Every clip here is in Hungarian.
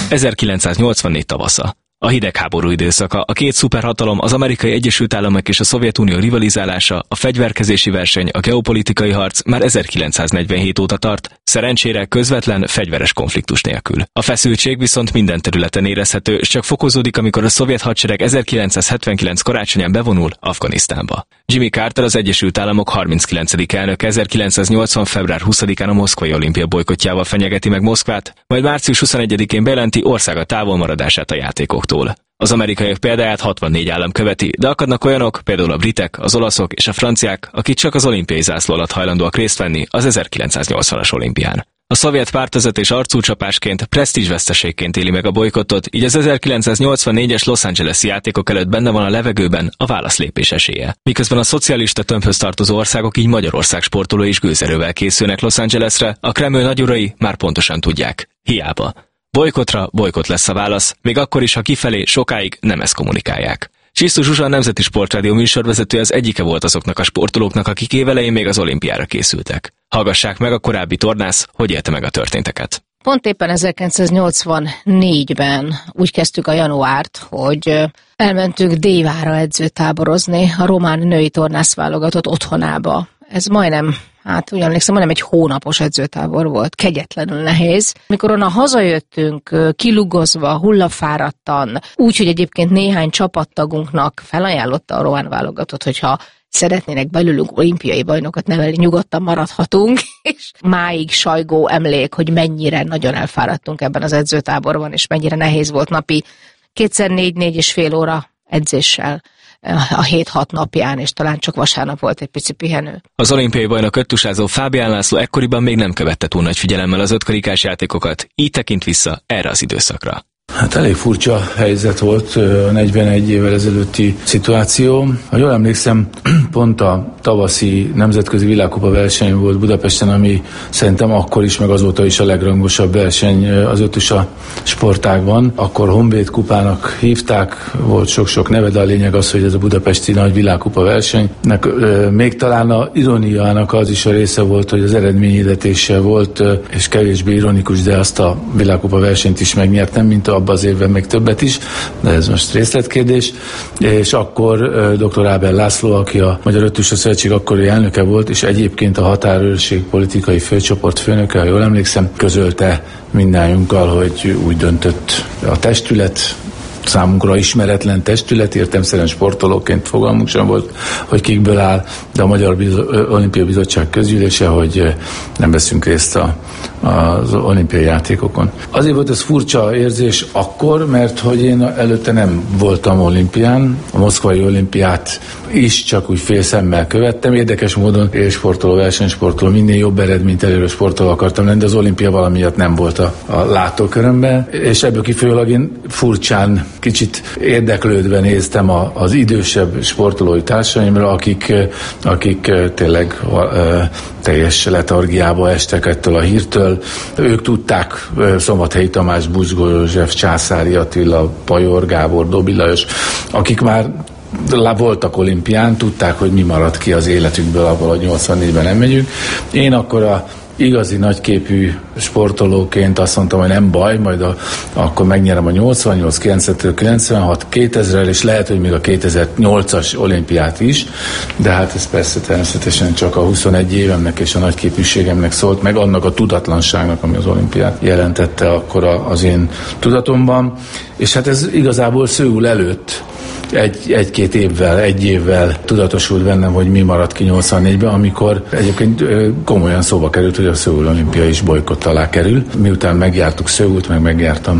1984 tavasza. A hidegháború időszaka, a két szuperhatalom, az Amerikai Egyesült Államok és a Szovjetunió rivalizálása, a fegyverkezési verseny, a geopolitikai harc már 1947 óta tart, szerencsére közvetlen, fegyveres konfliktus nélkül. A feszültség viszont minden területen érezhető, és csak fokozódik, amikor a szovjet hadsereg 1979 karácsonyán bevonul Afganisztánba. Jimmy Carter, az Egyesült Államok 39. elnök 1980. február 20-án a moszkvai olimpia bojkottjával fenyegeti meg Moszkvát, majd március 21-én bejelenti országa távolmaradását a játékoktól. Az amerikaiak példáját 64 állam követi, de akadnak olyanok, például a britek, az olaszok és a franciák, akik csak az olimpiai zászló alatt hajlandóak részt venni az 1980-as olimpián. A szovjet pártvezetés arcúcsapásként, presztízsveszteségként éli meg a bolykottot, így az 1984-es Los Angeles-i játékok előtt benne van a levegőben a válaszlépés esélye. Miközben a szocialista tömbhöz tartozó országok, így Magyarország sportolói is gőzerővel készülnek Los Angelesre, a Kreml nagyurai már pontosan tudják. Hiába. Bolykottra bolykott lesz a válasz, még akkor is, ha kifelé sokáig nem ezt kommunikálják. Csisztus Zsuzsa, a Nemzeti Sportrádió műsorvezető az egyike volt azoknak a sportolóknak, akik évelején még az olimpiára készültek. Hallgassák meg a korábbi tornász, hogy élte meg a történteket. Pont éppen 1984-ben úgy kezdtük a januárt, hogy elmentünk Dévára edzőtáborozni a román női tornászválogatott otthonába. Ez majdnem, úgy emlékszem, majdnem egy hónapos edzőtábor volt, kegyetlenül nehéz. Mikor onnan hazajöttünk, kilugozva, hullafáradtan, úgy, hogy egyébként néhány csapattagunknak felajánlotta a román válogatott, hogyha szeretnének belőlünk olimpiai bajnokat nevelni, nyugodtan maradhatunk, és máig sajgó emlék, hogy mennyire nagyon elfáradtunk ebben az edzőtáborban, és mennyire nehéz volt napi 2x4-4,5 óra edzéssel a 7-6 napján, és talán csak vasárnap volt egy pici pihenő. Az olimpiai bajnok öttusázó Fábián László ekkoriban még nem követte túl nagy figyelemmel az ötkarikás játékokat, így tekint vissza erre az időszakra. Hát elég furcsa helyzet volt a 41 évvel ezelőtti szituáció. Ha jól emlékszem, pont a tavaszi nemzetközi világkupa verseny volt Budapesten, ami szerintem akkor is, meg azóta is a legrangosabb verseny az öttusa sportágban. Akkor Honvéd kupának hívták, volt sok-sok neve, de a lényeg az, hogy ez a budapesti nagy világkupa versenynek még talán a ironiának az is a része volt, hogy az eredményhirdetése volt, és kevésbé ironikus, de azt a világkupa versenyt is megnyertem, mint abban az évben még többet is, de ez most részletkérdés. És akkor dr. Ábel László, aki a Magyar Öttusa Szövetség akkori elnöke volt, és egyébként a határőrség politikai főcsoport főnöke, ha jól emlékszem, közölte mindnyájunkkal, hogy úgy döntött a testület, számunkra ismeretlen testület, értelemszerűen sportolóként fogalmunk sem volt, hogy kikből áll, de a Magyar Olimpiai Bizottság közgyűlése, hogy nem veszünk részt az olimpiai játékokon. Azért volt ez furcsa érzés akkor, mert hogy én előtte nem voltam olimpián, a moszkvai olimpiát is csak úgy félszemmel követtem, érdekes módon élsportoló, versenysportoló, minél jobb eredményt elérő sportoló akartam lenni, de az olimpia valamiatt nem volt a látókörömben, és ebből kifolyólag én furcsán, kicsit érdeklődve néztem az idősebb sportolói társaimra, akik tényleg teljes letargiába estek ettől a hírtől. Ők tudták, Szombathelyi Tamás, Buzgó József, Császári Attila, Pajor Gábor, Dobi Lajos, akik már voltak olimpián, tudták, hogy mi maradt ki az életükből, abból, hogy 84-ben nem megyünk. Én akkor a igazi nagyképű sportolóként azt mondtam, hogy nem baj, majd akkor megnyerem a 88, 92, 96, 2000-el, és lehet, hogy még a 2008-as olimpiát is, de hát ez persze természetesen csak a 21 évemnek és a nagyképűségemnek szólt, meg annak a tudatlanságnak, ami az olimpiát jelentette akkor az én tudatomban, és hát ez igazából Szöul előtt egy évvel tudatosult bennem, hogy mi maradt ki 84-ben, amikor egyébként komolyan szóba került, hogy a Szöul olimpia is bolykott alá kerül. Miután megjártuk Szöult, meg megjártam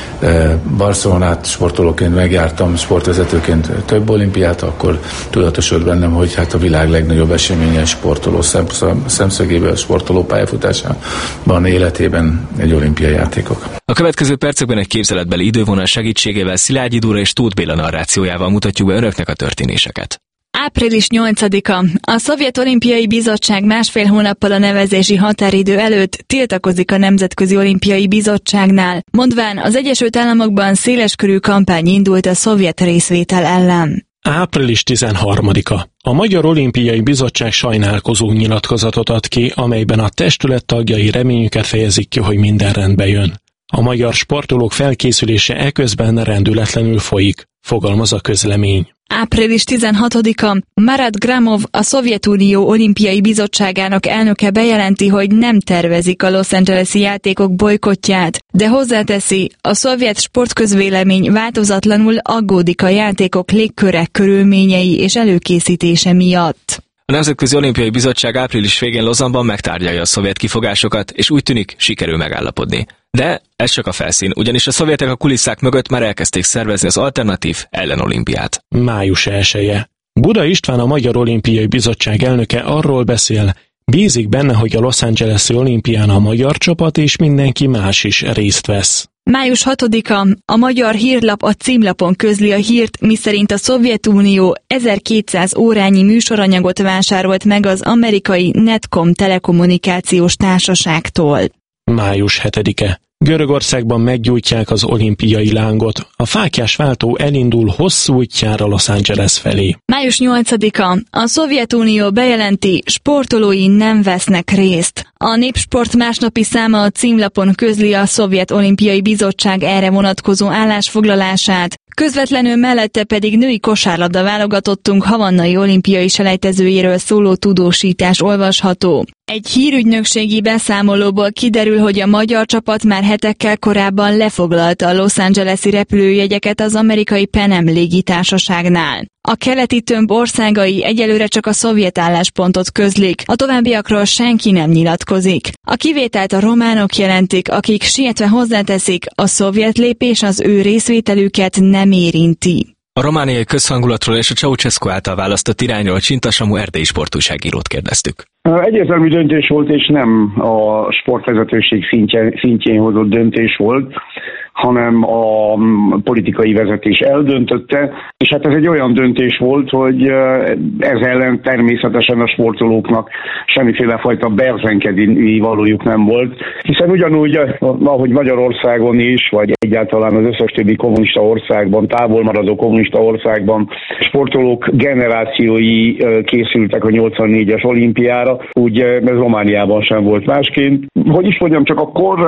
Barcelonát, sportolóként megjártam, sportvezetőként több olimpiát, akkor tudatosult bennem, hogy hát a világ legnagyobb eseménye sportoló szemszögéből, sportoló pályafutásában, életében egy olimpiai játékok. A következő percekben egy képzeletbeli idővonal segítségével Szilágyi Dóra és Tóth Béla narrációjával mutatjuk be önöknek a történéseket. Április 8-a. A Szovjet Olimpiai Bizottság másfél hónappal a nevezési határidő előtt tiltakozik a Nemzetközi Olimpiai Bizottságnál, mondván az Egyesült Államokban széleskörű kampány indult a szovjet részvétel ellen. Április 13-a. A Magyar Olimpiai Bizottság sajnálkozó nyilatkozatot ad ki, amelyben a testület tagjai reményüket fejezik ki, hogy minden rendbe jön. A magyar sportolók felkészülése eközben rendületlenül folyik, fogalmaz a közlemény. Április 16-a Marat Gromov, a Szovjetunió Olimpiai Bizottságának elnöke bejelenti, hogy nem tervezik a Los Angeles-i játékok bojkottját, de hozzáteszi, a szovjet sportközvélemény változatlanul aggódik a játékok légköre, körülményei és előkészítése miatt. A Nemzetközi Olimpiai Bizottság április végén Lausanne-ban megtárgyalja a szovjet kifogásokat, és úgy tűnik, sikerül megállapodni. De ez csak a felszín, ugyanis a szovjetek a kulisszák mögött már elkezdték szervezni az alternatív ellenolimpiát. Május 1-e. Buda István, a Magyar Olimpiai Bizottság elnöke arról beszél, bízik benne, hogy a Los Angeles-i olimpián a magyar csapat és mindenki más is részt vesz. Május 6-a a Magyar Hírlap a címlapon közli a hírt, miszerint a Szovjetunió 1200 órányi műsoranyagot vásárolt meg az amerikai Netcom telekommunikációs társaságtól. Május 7-e. Görögországban meggyújtják az olimpiai lángot. A fáklyás váltó elindul hosszú útjára Los Angeles felé. Május 8-a a Szovjetunió bejelenti, sportolói nem vesznek részt. A Népsport másnapi száma a címlapon közli a Szovjet Olimpiai Bizottság erre vonatkozó állásfoglalását. Közvetlenül mellette pedig női kosárlabda válogatottunk havannai olimpiai selejtezőjéről szóló tudósítás olvasható. Egy hírügynökségi beszámolóból kiderül, hogy a magyar csapat már hetekkel korábban lefoglalta a Los Angeles-i repülőjegyeket az amerikai Pan Am légitársaságnál. A keleti tömb országai egyelőre csak a szovjet álláspontot közlik, a továbbiakról senki nem nyilatkozik. A kivételt a románok jelentik, akik sietve hozzáteszik, a szovjet lépés az ő részvételüket nem érinti. A romániai közhangulatról és a Ceausescu által választott irányról Csinta Samu erdélyi sportújságírót kérdeztük. Egyértelmű döntés volt, és nem a sportvezetőség szintjén hozott döntés volt, hanem a politikai vezetés eldöntötte, és hát ez egy olyan döntés volt, hogy ez ellen természetesen a sportolóknak semmiféle fajta berzenkedni valójuk nem volt, hiszen ugyanúgy, ahogy Magyarországon is, vagy egyáltalán az összes többi kommunista országban, távol maradó kommunista országban sportolók generációi készültek a 84-es olimpiára, úgy ez Romániában sem volt másként. Hogy is mondjam, csak a kor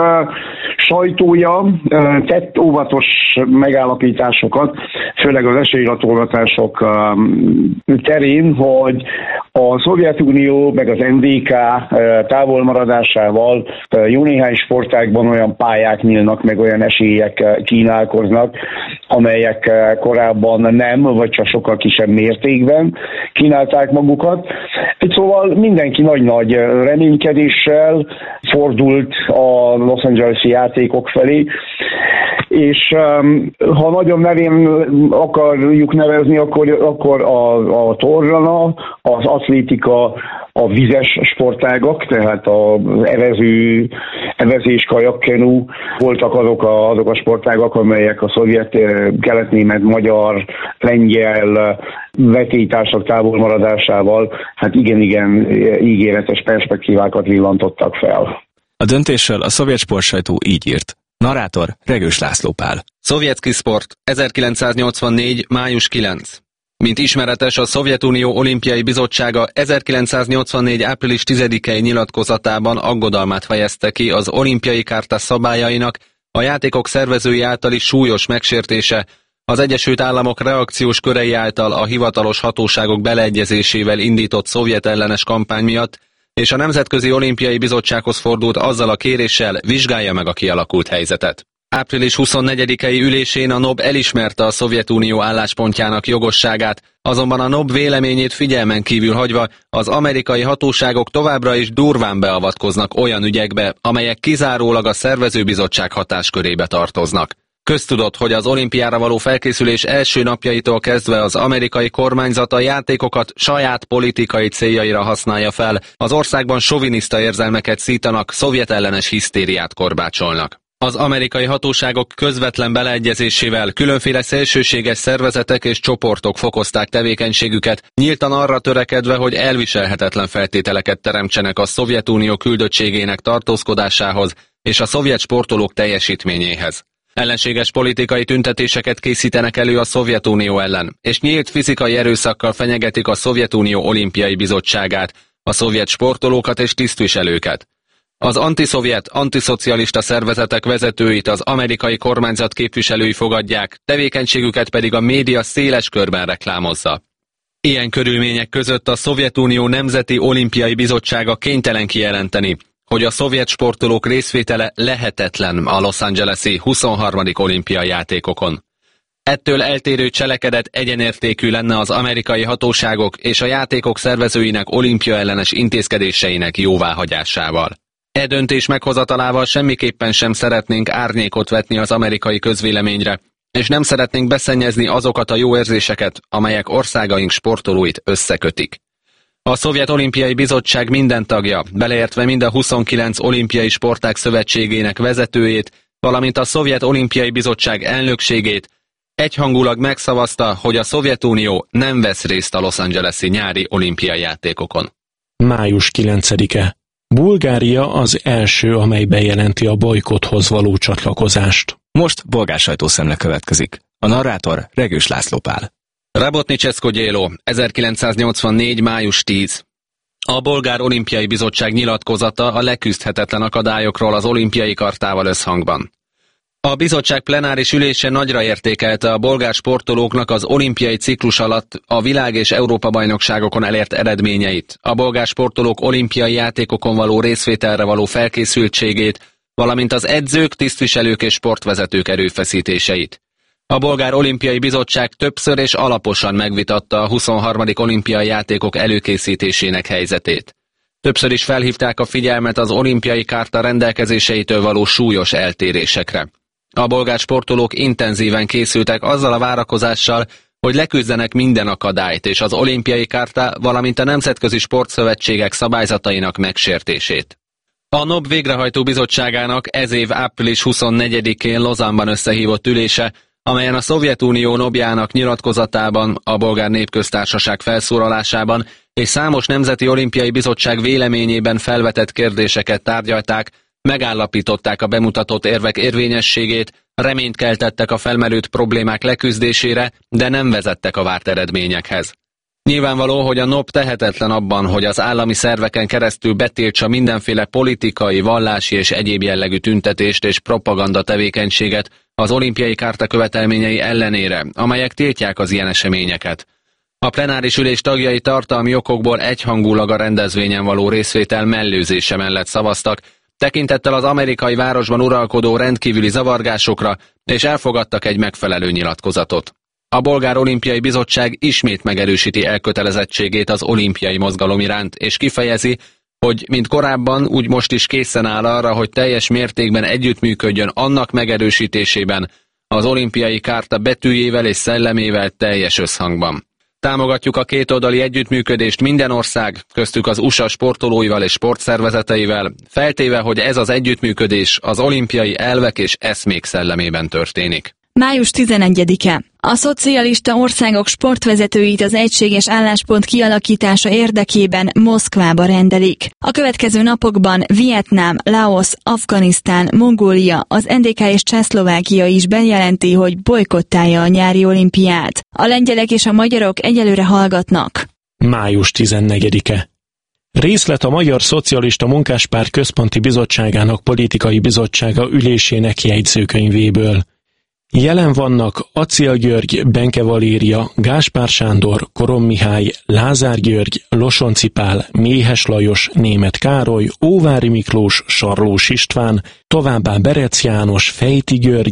sajtója tett óvatos megállapításokat, főleg az esélylatolgatások terén, hogy a Szovjetunió meg az NDK távolmaradásával jó néhány sportágban olyan pályák nyílnak, meg olyan esélyek kínálkoznak, amelyek korábban nem, vagy csak sokkal kisebb mértékben kínálták magukat. Szóval mindenki nagy-nagy reménykedéssel fordult a Los Angeles-i játékok felé, és ha nagyon nevén akarjuk nevezni, akkor a torna, az atlétika, a vizes sportágak, tehát az evezés, kajakkenu voltak azok a sportágak, amelyek a szovjet, kelet-német, magyar, lengyel vetélytársak távolmaradásával hát igen ígéretes perspektívákat villantottak fel. A döntésről a szovjet sportsajtó így írt. Narrátor Regős László Pál. Szovjetski Sport, 1984. május 9. Mint ismeretes, a Szovjetunió Olimpiai Bizottsága 1984. április 10-i nyilatkozatában aggodalmát fejezte ki az olimpiai kárta szabályainak, a játékok szervezői általi súlyos megsértése, az Egyesült Államok reakciós körei által a hivatalos hatóságok beleegyezésével indított szovjet ellenes kampány miatt, és a Nemzetközi Olimpiai Bizottsághoz fordult azzal a kéréssel, vizsgálja meg a kialakult helyzetet. Április 24-i ülésén a NOB elismerte a Szovjetunió álláspontjának jogosságát, azonban a NOB véleményét figyelmen kívül hagyva az amerikai hatóságok továbbra is durván beavatkoznak olyan ügyekbe, amelyek kizárólag a szervezőbizottság hatáskörébe tartoznak. Köztudott, hogy az olimpiára való felkészülés első napjaitól kezdve az amerikai kormányzat a játékokat saját politikai céljaira használja fel, az országban soviniszta érzelmeket szítanak, szovjetellenes hisztériát korbácsolnak. Az amerikai hatóságok közvetlen beleegyezésével különféle szélsőséges szervezetek és csoportok fokozták tevékenységüket, nyíltan arra törekedve, hogy elviselhetetlen feltételeket teremtsenek a Szovjetunió küldöttségének tartózkodásához és a szovjet sportolók teljesítményéhez. Ellenséges politikai tüntetéseket készítenek elő a Szovjetunió ellen, és nyílt fizikai erőszakkal fenyegetik a Szovjetunió Olimpiai Bizottságát, a szovjet sportolókat és tisztviselőket. Az antiszovjet, antiszocialista szervezetek vezetőit az amerikai kormányzat képviselői fogadják, tevékenységüket pedig a média széles körben reklámozza. Ilyen körülmények között a Szovjetunió Nemzeti Olimpiai Bizottsága kénytelen kijelenteni, hogy a szovjet sportolók részvétele lehetetlen a Los Angeles-i 23. olimpiai játékokon. Ettől eltérő cselekedet egyenértékű lenne az amerikai hatóságok és a játékok szervezőinek olimpiaellenes intézkedéseinek jóváhagyásával. E döntés meghozatalával semmiképpen sem szeretnénk árnyékot vetni az amerikai közvéleményre, és nem szeretnénk beszennyezni azokat a jó érzéseket, amelyek országaink sportolóit összekötik. A Szovjet Olimpiai Bizottság minden tagja, beleértve mind a 29 olimpiai sportág szövetségének vezetőjét, valamint a Szovjet Olimpiai Bizottság elnökségét egyhangulag megszavazta, hogy a Szovjetunió nem vesz részt a Los Angeles-i nyári olimpiai játékokon. Május 9-e. Bulgária az első, amely bejelenti a bojkotthoz való csatlakozást. Most bolgár sajtószemle következik. A narrátor Regős László Pál. Rabotnicsesko Gyélo, 1984. május 10. A Bolgár Olimpiai Bizottság nyilatkozata a leküzdhetetlen akadályokról az olimpiai kartával összhangban. A bizottság plenáris ülése nagyra értékelte a bolgár sportolóknak az olimpiai ciklus alatt a világ- és Európa-bajnokságokon elért eredményeit, a bolgár sportolók olimpiai játékokon való részvételre való felkészültségét, valamint az edzők, tisztviselők és sportvezetők erőfeszítéseit. A Bolgár Olimpiai Bizottság többször és alaposan megvitatta a 23. olimpiai játékok előkészítésének helyzetét. Többször is felhívták a figyelmet az olimpiai kárta rendelkezéseitől való súlyos eltérésekre. A bolgár sportolók intenzíven készültek azzal a várakozással, hogy leküzdenek minden akadályt és az olimpiai kárta, valamint a nemzetközi sportszövetségek szabályzatainak megsértését. A NOB végrehajtó bizottságának ez év április 24-én Lausanne-ban összehívott ülése, amelyen a Szovjetunió NOB-jának nyilatkozatában, a Bolgár Népköztársaság felszólalásában és számos nemzeti olimpiai bizottság véleményében felvetett kérdéseket tárgyalták, megállapították a bemutatott érvek érvényességét, reményt keltettek a felmerült problémák leküzdésére, de nem vezettek a várt eredményekhez. Nyilvánvaló, hogy a NOB tehetetlen abban, hogy az állami szerveken keresztül betiltsa mindenféle politikai, vallási és egyéb jellegű tüntetést és propaganda tevékenységet az olimpiai kárta követelményei ellenére, amelyek tiltják az ilyen eseményeket. A plenáris ülés tagjai tartalmi okokból egyhangulag a rendezvényen való részvétel mellőzése mellett szavaztak, tekintettel az amerikai városban uralkodó rendkívüli zavargásokra, és elfogadtak egy megfelelő nyilatkozatot. A Bolgár Olimpiai Bizottság ismét megerősíti elkötelezettségét az olimpiai mozgalom iránt, és kifejezi, hogy mint korábban, úgy most is készen áll arra, hogy teljes mértékben együttműködjön annak megerősítésében, az olimpiai kárta betűjével és szellemével teljes összhangban. Támogatjuk a kétoldali együttműködést minden ország, köztük az USA sportolóival és sportszervezeteivel, feltéve, hogy ez az együttműködés az olimpiai elvek és eszmék szellemében történik. Május 11-e. A szocialista országok sportvezetőit az egységes álláspont kialakítása érdekében Moszkvába rendelik. A következő napokban Vietnám, Laosz, Afganisztán, Mongólia, az NDK és Csehszlovákia is bejelenti, hogy bojkottálja a nyári olimpiát. A lengyelek és a magyarok egyelőre hallgatnak. Május 14-e. Részlet a Magyar Szocialista Munkáspárt Központi Bizottságának Politikai Bizottsága ülésének jegyzőkönyvéből. Jelen vannak Acél György, Benke Valéria, Gáspár Sándor, Korom Mihály, Lázár György, Losonci Pál, Méhes Lajos, Németh Károly, Óvári Miklós, Sarlós István, továbbá Berec János, Fejti György,